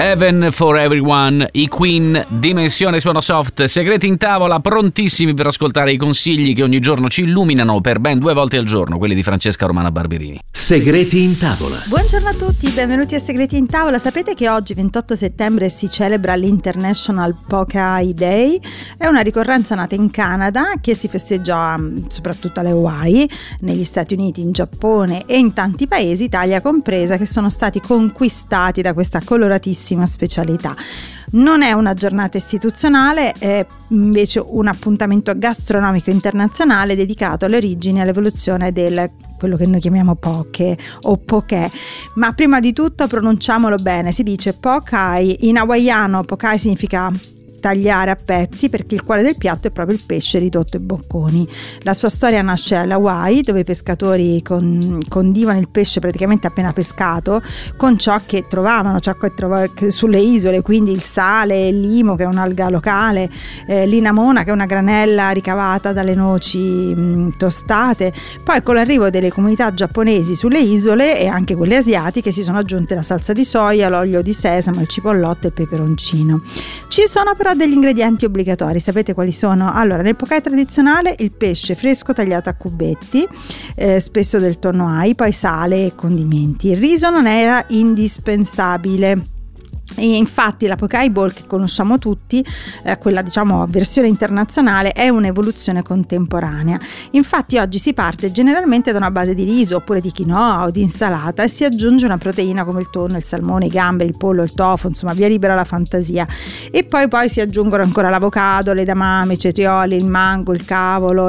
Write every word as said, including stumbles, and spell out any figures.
Heaven for Everyone, i Queen, Dimensione Suono Soft, segreti in tavola, prontissimi per ascoltare i consigli che ogni giorno ci illuminano per ben due volte al giorno, quelli di Francesca Romana Barberini. Segreti in tavola. Buongiorno a tutti, benvenuti a Segreti in tavola. Sapete che oggi ventotto settembre si celebra l'International Poke Day? È una ricorrenza nata in Canada che si festeggia soprattutto alle Hawaii, negli Stati Uniti, in Giappone e in tanti paesi, Italia compresa, che sono stati conquistati da questa coloratissima specialità. Non è una giornata istituzionale, è invece un appuntamento gastronomico internazionale dedicato alle origini e all'evoluzione del quello che noi chiamiamo poke o poké, ma prima di tutto pronunciamolo bene, si dice pokai, in hawaiano pokai significa tagliare a pezzi, perché il cuore del piatto è proprio il pesce ridotto in bocconi. La sua storia nasce alle Hawaii, dove i pescatori con, condivano il pesce praticamente appena pescato con ciò che trovavano, ciò che trovavano sulle isole, quindi il sale, il limo che è un'alga locale, eh, l'inamona che è una granella ricavata dalle noci mh, tostate. Poi con l'arrivo delle comunità giapponesi sulle isole e anche quelle asiatiche si sono aggiunte la salsa di soia, l'olio di sesamo, il cipollotto e il peperoncino. Ci sono però degli ingredienti obbligatori, sapete quali sono? Allora, nel poké tradizionale il pesce fresco tagliato a cubetti, eh, spesso del tonno ai, poi sale e condimenti. Il riso non era indispensabile. E infatti la poke bowl che conosciamo tutti, eh, quella diciamo versione internazionale, è un'evoluzione contemporanea. Infatti oggi si parte generalmente da una base di riso oppure di quinoa o di insalata e si aggiunge una proteina come il tonno, il salmone, i gamberi, il pollo, il tofu, insomma via libera la fantasia. E poi poi si aggiungono ancora l'avocado, le edamame, i cetrioli, il mango, il cavolo,